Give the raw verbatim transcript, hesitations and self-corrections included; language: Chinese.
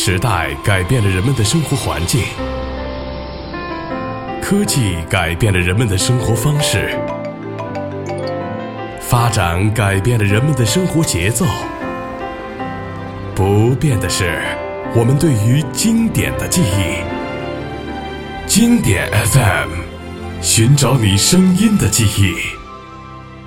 时代改变了人们的生活环境，科技改变了人们的生活方式，发展改变了人们的生活节奏。不变的是我们对于经典的记忆。经典 F M， 寻找你声音的记忆。